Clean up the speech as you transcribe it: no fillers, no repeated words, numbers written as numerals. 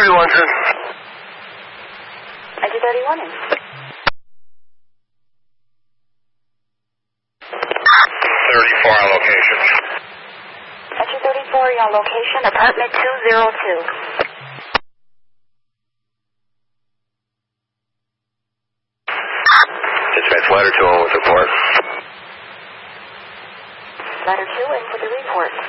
31, sir. Entry 31 in. 34 on location. Entry 34, your location, apartment 202. Dispatch ladder 2 on with report. Ladder 2 in for the report.